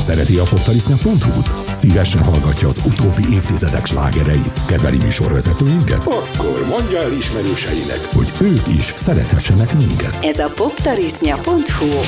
Szereti a poptarisznya.hu-t? Szívesen hallgatja az utóbbi évtizedek slágereit? Kedveli műsorvezetőinket? Akkor mondja el ismerőseinek, hogy ők is szerethessenek minket. Ez a poptarisznya.hu.